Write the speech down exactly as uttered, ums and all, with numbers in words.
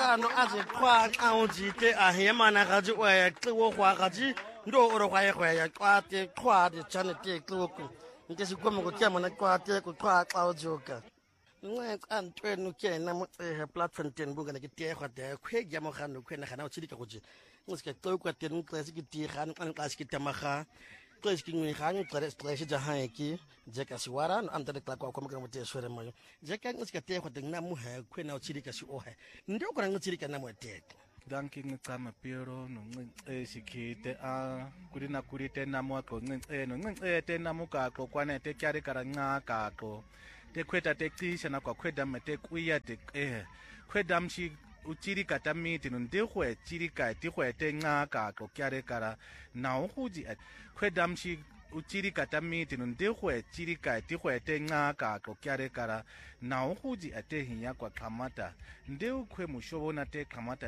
ano a se kwa a jite a hemana ga ji o ya tlo gwa ga ji ndo o ro gwa ya gwa ya kwa te kwa de chane te tloko nke se kwamo go tia mona kwa te go kwa xa o joka nne ka ntwenu ke na mo e platform ten buga na ke te gwa te khwe ya mo ga no khwe na ga na o tshidika go je mo se ke tlo kwa te no tla se ke ti ga no ka se ke tamaga tla se ke ngwe ga no tla tla se ja ha ke je ka siwara no anta de tla kwa kwa mo ka mo te swere mo je ka se ke te gwa te na mo ha khwe na o tshidika si o ha ndo ko na ngitshidika na mo te danki ngicama Piero noncince sikhite a kuri na kuri te namo ko ncince no ncince te namo ka ko kwane te kyari karanga ka ko te khweta te cisha na kwa khweda mete kuya te eh khweda mshi uchiri kata miti no ndihwe chiri ka ti khwete nga ka ko kyari kara na uhuji khweda mshi uchiri kata miti no ndihwe chiri ka ti khwete nga ka ko kyari kara na uhuji ate hinya kwa kamata ndeukwe mushobo na te kamata